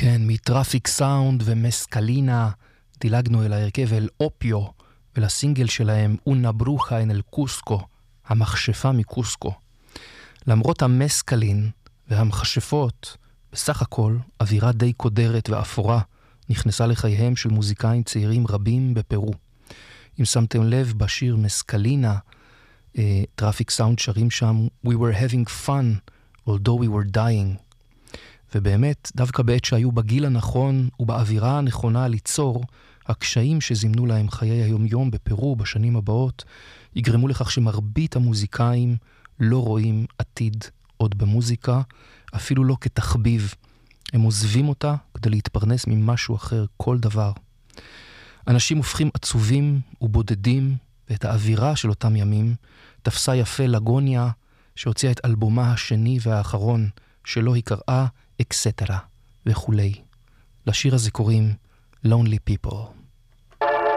כן, מטראפיק סאונד ומסקלינה דילגנו אל ההרכב אל אופיו ולסינגל שלהם אונה ברוחה אין אל קוסקו, המכשפה מקוסקו. למרות המסקלין והמכשפות, בסך הכל אווירה די קודרת ואפורה נכנסה לחייהם של מוזיקאים צעירים רבים בפרו. אם שמתם לב בשיר מסקלינה, טראפיק סאונד שרים שם We were having fun although we were dying. ובאמת, דווקא בעת שהיו בגיל הנכון ובאווירה הנכונה ליצור, הקשיים שזימנו להם חיי היום-יום בפרו בשנים הבאות, יגרמו לכך שמרבית המוזיקאים לא רואים עתיד עוד במוזיקה, אפילו לא כתחביב. הם עוזבים אותה כדי להתפרנס ממשהו אחר, כל דבר. אנשים הופכים עצובים ובודדים, ואת האווירה של אותם ימים תפסה יפה לגוניה, שהוציאה את אלבומה השני והאחרון, שלו היא קראה אקסטרה וכולי. לשיר הזה קוראים Lonely People.